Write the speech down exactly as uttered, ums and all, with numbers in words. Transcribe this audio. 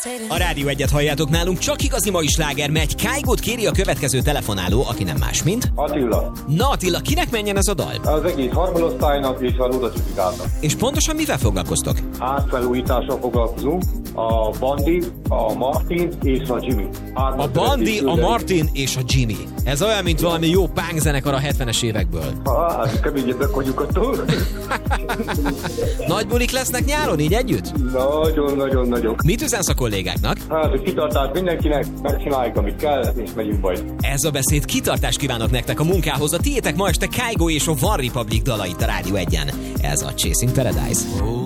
A Rádió Egyet halljátok nálunk, csak igazi mai sláger megy. Kygot kéri a következő telefonáló, aki nem más, mint... Attila. Na Attila, kinek menjen ez a dal? Az egész harmadosztálynak és a Ludacsifikának. És pontosan mivel foglalkoztok? Házfelújítással foglalkozunk. A Bandi, a Martin és a Jimmy. A Bandi, a Martin és a Jimmy. Ez olyan, mint valami jó punk zenekar a hetvenes évekből. Hát, keményebbek vagyunk attól. Nagy bulik lesznek nyáron, így együtt? Nagyon-nagyon-nagyon. Mit üzensz a kollégáknak? Hát, hogy kitartást mindenkinek, megcsináljuk, amit kell, és megyünk majd. Ez a beszéd, kitartást kívánok nektek a munkához. A tiétek ma este Kygo és a One Republic dalait a Rádió Egyen. Ez a Chasing Paradise. Oh.